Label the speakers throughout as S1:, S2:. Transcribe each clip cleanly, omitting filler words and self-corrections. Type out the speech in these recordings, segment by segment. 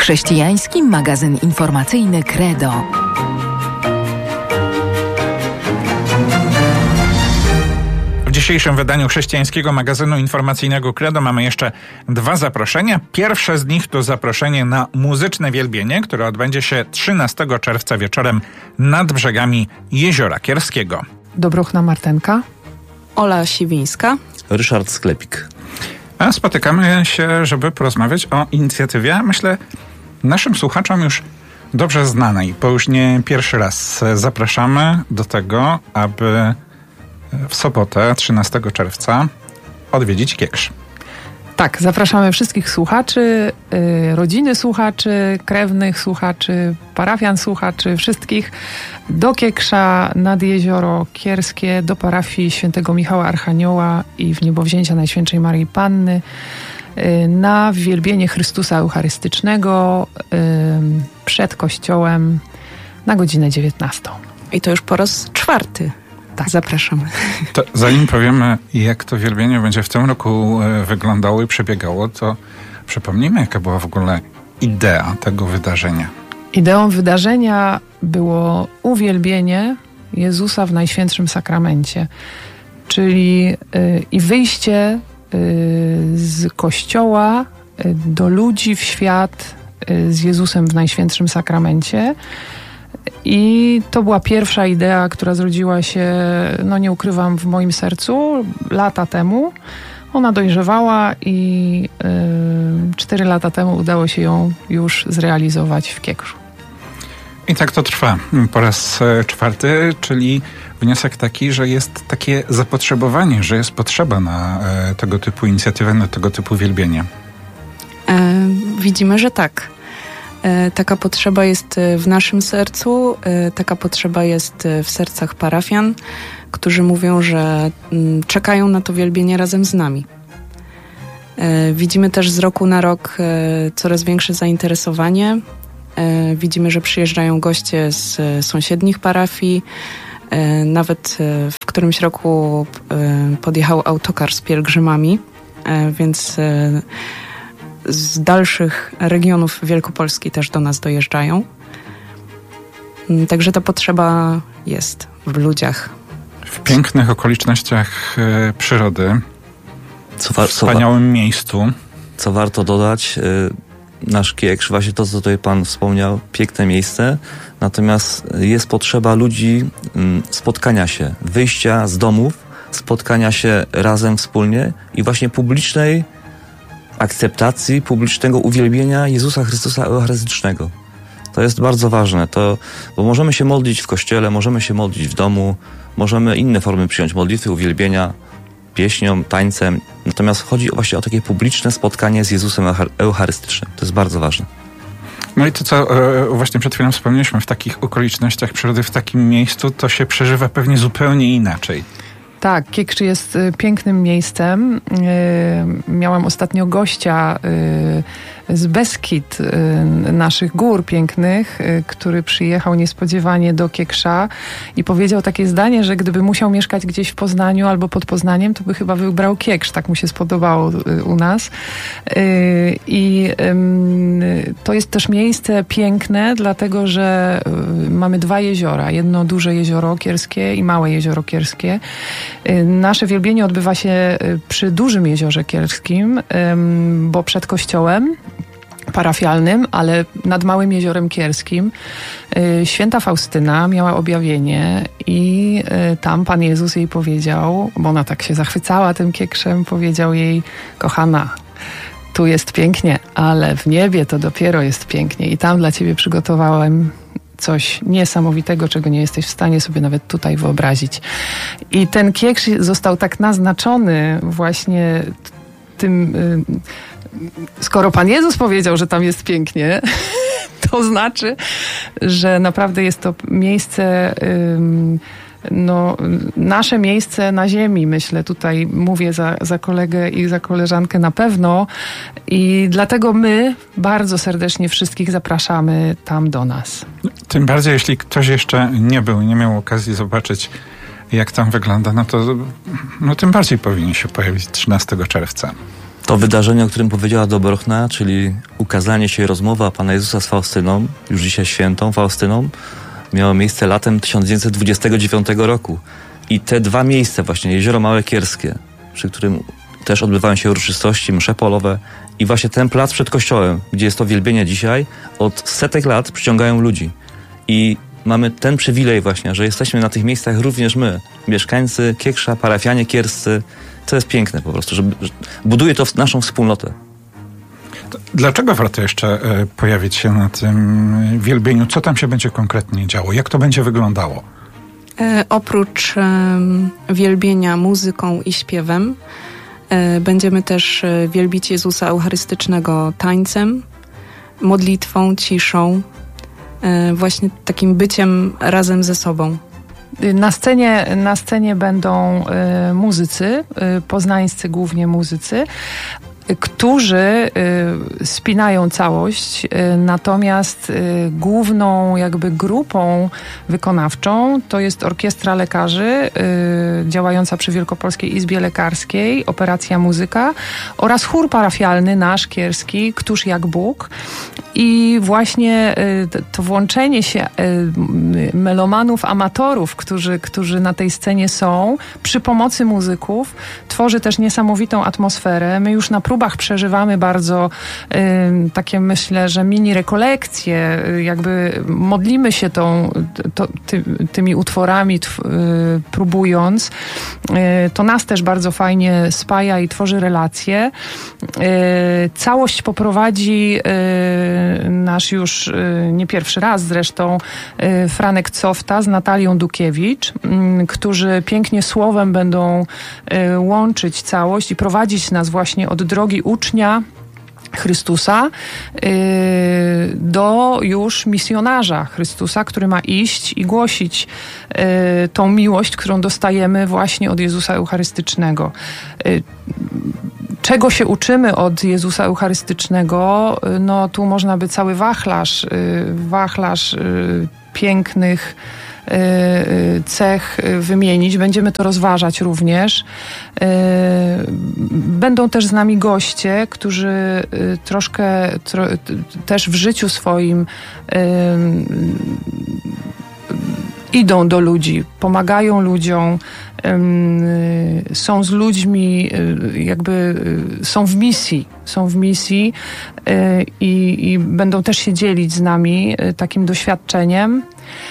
S1: Chrześcijański magazyn informacyjny Credo.
S2: W dzisiejszym wydaniu chrześcijańskiego magazynu informacyjnego Credo mamy jeszcze 2 zaproszenia. Pierwsze z nich to zaproszenie na muzyczne wielbienie, które odbędzie się 13 czerwca wieczorem nad brzegami Jeziora Kierskiego.
S3: Dobrochna Martenka,
S4: Ola Siwińska,
S5: Ryszard Sklepik.
S2: A spotykamy się, żeby porozmawiać o inicjatywie, myślę, naszym słuchaczom już dobrze znanej, bo już nie pierwszy raz zapraszamy do tego, aby w sobotę, 13 czerwca, odwiedzić Kiekrz.
S3: Tak, zapraszamy wszystkich słuchaczy, rodziny słuchaczy, krewnych słuchaczy, parafian słuchaczy, wszystkich do Kiekrza nad Jezioro Kierskie, do parafii świętego Michała Archanioła i Wniebowzięcia Najświętszej Maryi Panny na wielbienie Chrystusa Eucharystycznego przed kościołem na godzinę 19.
S4: I to już po raz 4. Tak, zapraszamy.
S2: To zanim powiemy, jak to wielbienie będzie w tym roku wyglądało i przebiegało, to przypomnijmy, jaka była w ogóle idea tego wydarzenia.
S3: Ideą wydarzenia było uwielbienie Jezusa w Najświętszym Sakramencie, czyli i wyjście z Kościoła do ludzi w świat z Jezusem w Najświętszym Sakramencie. I to była pierwsza idea, która zrodziła się, no nie ukrywam, w moim sercu lata temu. Ona dojrzewała i 4 lata temu udało się ją już zrealizować w Kiekrzu.
S2: I tak to trwa po raz 4, czyli wniosek taki, że jest takie zapotrzebowanie, że jest potrzeba na tego typu inicjatywę, na tego typu wielbienie.
S4: Widzimy, że tak. Taka potrzeba jest w naszym sercu, taka potrzeba jest w sercach parafian, którzy mówią, że czekają na to wielbienie razem z nami. Widzimy też z roku na rok coraz większe zainteresowanie. Widzimy, że przyjeżdżają goście z sąsiednich parafii. Nawet w którymś roku podjechał autokar z pielgrzymami, więc z dalszych regionów Wielkopolski też do nas dojeżdżają. Także ta potrzeba jest w ludziach.
S2: W pięknych okolicznościach przyrody, w wspaniałym miejscu.
S5: Co warto dodać, nasz Kiekrz, właśnie to, co tutaj Pan wspomniał, piękne miejsce, natomiast jest potrzeba ludzi spotkania się, wyjścia z domów, spotkania się razem wspólnie i właśnie publicznej akceptacji, publicznego uwielbienia Jezusa Chrystusa Eucharystycznego. To jest bardzo ważne, bo możemy się modlić w kościele, możemy się modlić w domu, możemy inne formy przyjąć modlitwy, uwielbienia, pieśnią, tańcem, natomiast chodzi właśnie o takie publiczne spotkanie z Jezusem Eucharystycznym. To jest bardzo ważne.
S2: No i to, co właśnie przed chwilą wspomnieliśmy, w takich okolicznościach przyrody, w takim miejscu, to się przeżywa pewnie zupełnie inaczej.
S3: Tak, Kiekrz jest pięknym miejscem. Miałam ostatnio gościa z Beskid, naszych gór pięknych, który przyjechał niespodziewanie do Kiekrza i powiedział takie zdanie, że gdyby musiał mieszkać gdzieś w Poznaniu albo pod Poznaniem, to by chyba wybrał Kiekrz. Tak mu się spodobało u nas. I to jest też miejsce piękne, dlatego że mamy 2 jeziora. Jedno duże jezioro Kierskie i małe jezioro Kierskie. Nasze wielbienie odbywa się przy dużym jeziorze Kierskim, bo przed kościołem parafialnym, ale nad małym jeziorem Kierskim święta Faustyna miała objawienie i tam Pan Jezus jej powiedział, bo ona tak się zachwycała tym Kiekrzem, powiedział jej: kochana, tu jest pięknie, ale w niebie to dopiero jest pięknie i tam dla ciebie przygotowałem coś niesamowitego, czego nie jesteś w stanie sobie nawet tutaj wyobrazić. I ten Kiekrz został tak naznaczony właśnie tym, skoro Pan Jezus powiedział, że tam jest pięknie, to znaczy, że naprawdę jest to miejsce, nasze miejsce na ziemi, myślę, tutaj mówię za kolegę i za koleżankę na pewno i dlatego my bardzo serdecznie wszystkich zapraszamy tam do nas.
S2: Tym bardziej, jeśli ktoś jeszcze nie był, nie miał okazji zobaczyć, jak tam wygląda, no to tym bardziej powinien się pojawić 13 czerwca.
S5: To wydarzenie, o którym powiedziała Dobrochna, czyli ukazanie się i rozmowa Pana Jezusa z Faustyną, już dzisiaj świętą Faustyną, miało miejsce latem 1929 roku. I te dwa miejsca, właśnie Jezioro Małe Kierskie, przy którym też odbywają się uroczystości, msze polowe, i właśnie ten plac przed kościołem, gdzie jest to wielbienie dzisiaj, od setek lat przyciągają ludzi. I mamy ten przywilej właśnie, że jesteśmy na tych miejscach również my, mieszkańcy Kieksza, parafianie kierscy. To jest piękne po prostu, że buduje to naszą wspólnotę.
S2: Dlaczego warto jeszcze pojawić się na tym wielbieniu? Co tam się będzie konkretnie działo? Jak to będzie wyglądało?
S4: Oprócz wielbienia muzyką i śpiewem, będziemy też wielbić Jezusa Eucharystycznego tańcem, modlitwą, ciszą, właśnie takim byciem razem ze sobą.
S3: Na scenie będą muzycy, poznańscy głównie muzycy, którzy spinają całość, natomiast główną jakby grupą wykonawczą to jest Orkiestra Lekarzy działająca przy Wielkopolskiej Izbie Lekarskiej, Operacja Muzyka oraz chór parafialny nasz kierski, Któż jak Bóg. I właśnie to włączenie się melomanów, amatorów, którzy na tej scenie są, przy pomocy muzyków, tworzy też niesamowitą atmosferę. My już na próbach przeżywamy bardzo takie, myślę, że mini rekolekcje, jakby modlimy się tymi utworami, próbując. To nas też bardzo fajnie spaja i tworzy relacje. Całość poprowadzi nasz już nie pierwszy raz zresztą Franek Cofta z Natalią Dukiewicz, którzy pięknie słowem będą łączyć całość i prowadzić nas właśnie od drogi ucznia Chrystusa do już misjonarza Chrystusa, który ma iść i głosić tą miłość, którą dostajemy właśnie od Jezusa Eucharystycznego. Czego się uczymy od Jezusa Eucharystycznego? No tu można by cały wachlarz pięknych cech wymienić. Będziemy to rozważać również. Będą też z nami goście, którzy też w życiu swoim idą do ludzi, pomagają ludziom, są z ludźmi, jakby są w misji i będą też się dzielić z nami takim doświadczeniem.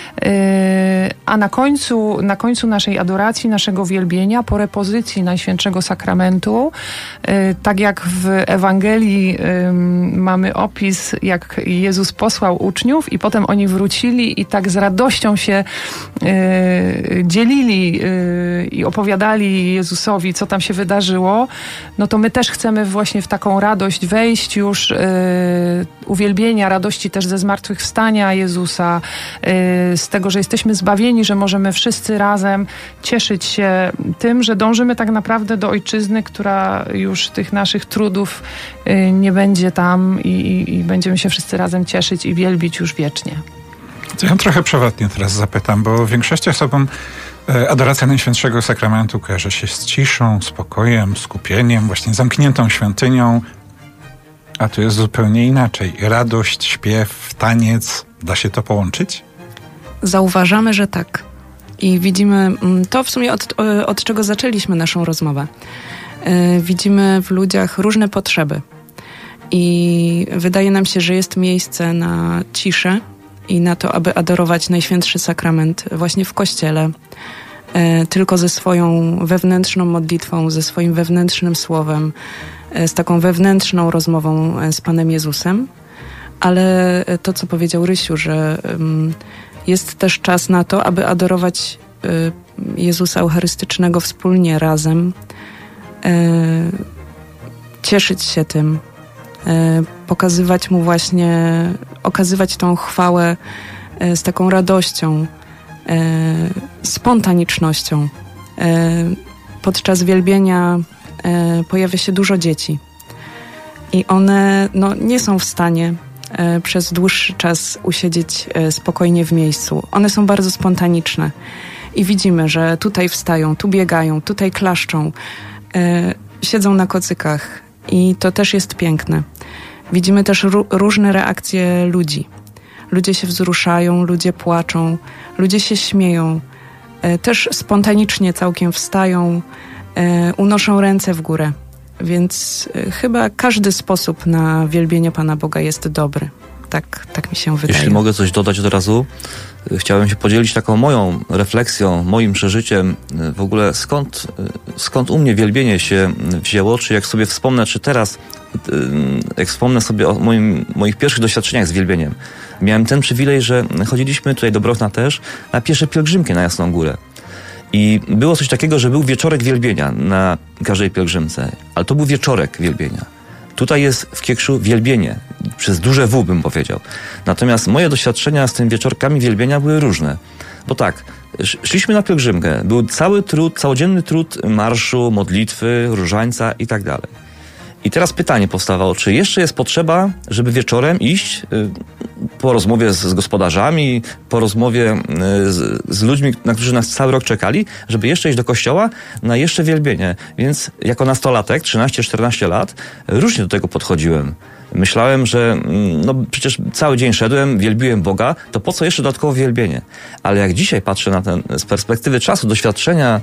S3: A na końcu naszej adoracji, naszego wielbienia, po repozycji Najświętszego Sakramentu, tak jak w Ewangelii mamy opis, jak Jezus posłał uczniów i potem oni wrócili i tak z radością się dzielili i opowiadali Jezusowi, co tam się wydarzyło, no to my też chcemy właśnie w taką radość wejść już, uwielbienia, radości też ze zmartwychwstania Jezusa, z tego, że jesteśmy zbawieni, że możemy wszyscy razem cieszyć się tym, że dążymy tak naprawdę do ojczyzny, która już tych naszych trudów nie będzie tam i będziemy się wszyscy razem cieszyć i wielbić już wiecznie.
S2: Ja trochę przewrotnie teraz zapytam, bo większości osobom adoracja Najświętszego Sakramentu kojarzy się z ciszą, spokojem, skupieniem, właśnie zamkniętą świątynią, a tu jest zupełnie inaczej. Radość, śpiew, taniec, da się to połączyć?
S4: Zauważamy, że tak. I widzimy to w sumie od czego zaczęliśmy naszą rozmowę. Widzimy w ludziach różne potrzeby. I wydaje nam się, że jest miejsce na ciszę i na to, aby adorować Najświętszy Sakrament właśnie w Kościele, tylko ze swoją wewnętrzną modlitwą, ze swoim wewnętrznym słowem, z taką wewnętrzną rozmową z Panem Jezusem. Ale to, co powiedział Rysiu, że jest też czas na to, aby adorować Jezusa Eucharystycznego wspólnie, razem, cieszyć się tym, pokazywać Mu właśnie, okazywać tą chwałę z taką radością, spontanicznością. Podczas wielbienia pojawia się dużo dzieci i one nie są w stanie przez dłuższy czas usiedzieć spokojnie w miejscu. One są bardzo spontaniczne i widzimy, że tutaj wstają, tu biegają, tutaj klaszczą, siedzą na kocykach, I to też jest piękne. Widzimy też różne reakcje ludzi. Ludzie się wzruszają, ludzie płaczą, ludzie się śmieją. Też spontanicznie całkiem wstają, unoszą ręce w górę. Więc chyba każdy sposób na wielbienie Pana Boga jest dobry. Tak mi się wydaje.
S5: Jeśli mogę coś dodać od razu, chciałem się podzielić taką moją refleksją, moim przeżyciem. W ogóle skąd u mnie wielbienie się wzięło, czy jak sobie wspomnę, czy teraz, jak wspomnę sobie o moich pierwszych doświadczeniach z wielbieniem. Miałem ten przywilej, że chodziliśmy tutaj do Brochna też na pierwsze pielgrzymki na Jasną Górę. I było coś takiego, że był wieczorek wielbienia na każdej pielgrzymce, ale to był wieczorek wielbienia. Tutaj jest w Kiekszu wielbienie, przez duże W bym powiedział. Natomiast moje doświadczenia z tymi wieczorkami wielbienia były różne. Bo tak, szliśmy na pielgrzymkę, był całodzienny trud marszu, modlitwy, różańca i tak dalej. I teraz pytanie powstawało, czy jeszcze jest potrzeba, żeby wieczorem iść po rozmowie z gospodarzami, po rozmowie z ludźmi, na którzy nas cały rok czekali, żeby jeszcze iść do kościoła na jeszcze wielbienie. Więc jako nastolatek, 13-14 lat, różnie do tego podchodziłem. Myślałem, że przecież cały dzień szedłem, wielbiłem Boga, to po co jeszcze dodatkowo wielbienie? Ale jak dzisiaj patrzę z perspektywy czasu, doświadczenia,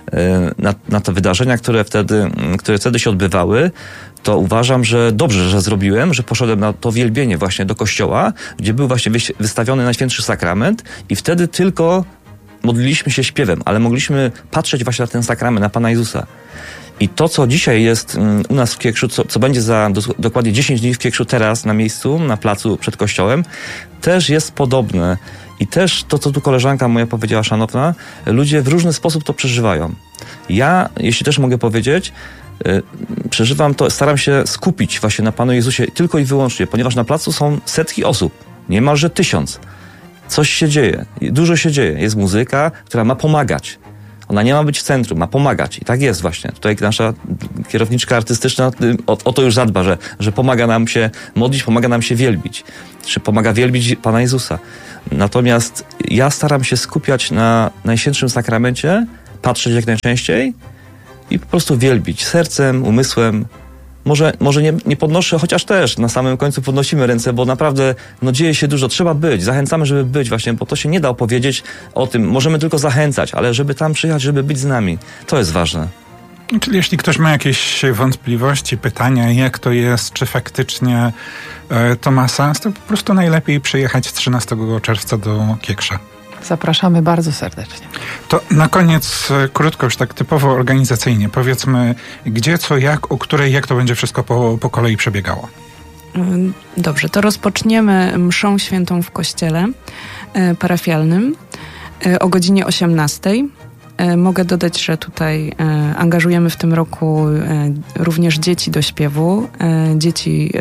S5: na te wydarzenia, które wtedy się odbywały, to uważam, że dobrze, że zrobiłem, że poszedłem na to wielbienie właśnie do kościoła, gdzie był właśnie wystawiony Najświętszy Sakrament i wtedy tylko modliliśmy się śpiewem, ale mogliśmy patrzeć właśnie na ten sakrament, na Pana Jezusa. I to, co dzisiaj jest u nas w Kiekszu, co będzie za dokładnie 10 dni w Kiekszu teraz na miejscu, na placu przed kościołem, też jest podobne. I też to, co tu koleżanka moja powiedziała, szanowna, ludzie w różny sposób to przeżywają. Ja, jeśli też mogę powiedzieć, przeżywam to, staram się skupić właśnie na Panu Jezusie tylko i wyłącznie, ponieważ na placu są setki osób, niemalże 1000. Coś się dzieje, dużo się dzieje. Jest muzyka, która ma pomagać. Ona nie ma być w centrum, ma pomagać. I tak jest właśnie. Tutaj nasza kierowniczka artystyczna o to już zadba, że pomaga nam się modlić, pomaga nam się wielbić. Czy pomaga wielbić Pana Jezusa. Natomiast ja staram się skupiać na Najświętszym Sakramencie, patrzeć jak najczęściej i po prostu wielbić sercem, umysłem. Może nie podnoszę, chociaż też na samym końcu podnosimy ręce, bo naprawdę dzieje się dużo. Trzeba być. Zachęcamy, żeby być właśnie, bo to się nie da opowiedzieć o tym. Możemy tylko zachęcać, ale żeby tam przyjechać, żeby być z nami. To jest ważne.
S2: Czyli jeśli ktoś ma jakieś wątpliwości, pytania, jak to jest, czy faktycznie to ma sens, to po prostu najlepiej przyjechać 13 czerwca do Kieksza.
S3: Zapraszamy bardzo serdecznie.
S2: To na koniec krótko, już tak typowo organizacyjnie, powiedzmy gdzie, co, jak, o której, jak to będzie wszystko po kolei przebiegało.
S4: Dobrze, to rozpoczniemy mszą świętą w kościele parafialnym o godzinie 18:00. Mogę dodać, że tutaj angażujemy w tym roku również dzieci do śpiewu. Dzieci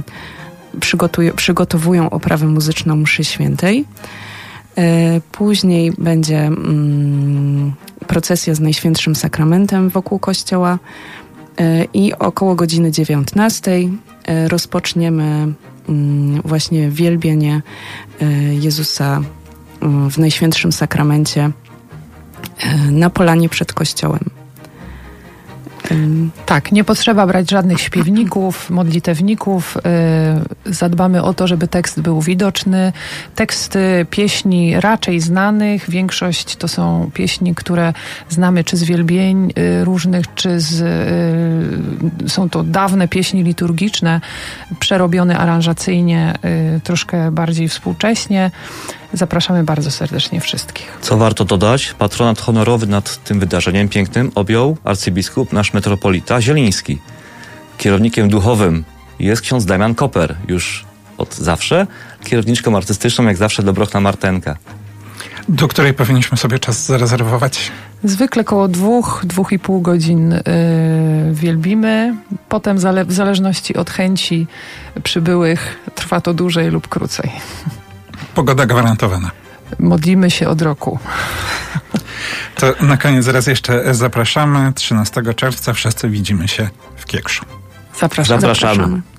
S4: przygotowują oprawę muzyczną mszy świętej. Później będzie procesja z Najświętszym Sakramentem wokół kościoła i około godziny 19:00 rozpoczniemy właśnie wielbienie Jezusa w Najświętszym Sakramencie na polanie przed kościołem.
S3: Tak, nie potrzeba brać żadnych śpiewników, modlitewników. Zadbamy o to, żeby tekst był widoczny. Teksty pieśni raczej znanych. Większość to są pieśni, które znamy czy z wielbień różnych, czy są to dawne pieśni liturgiczne, przerobione aranżacyjnie, troszkę bardziej współcześnie. Zapraszamy bardzo serdecznie wszystkich.
S5: Co warto dodać, patronat honorowy nad tym wydarzeniem pięknym objął arcybiskup, nasz metropolita Zieliński. Kierownikiem duchowym jest ksiądz Damian Koper, już od zawsze. Kierowniczką artystyczną, jak zawsze, Dobrochna Martenka.
S2: Do której powinniśmy sobie czas zarezerwować?
S3: Zwykle koło 2-2,5 godzin wielbimy. Potem w zależności od chęci przybyłych trwa to dłużej lub krócej.
S2: Pogoda gwarantowana.
S3: Modlimy się od roku.
S2: To na koniec raz jeszcze zapraszamy. 13 czerwca wszyscy widzimy się w Kiekszu.
S3: Zapraszamy.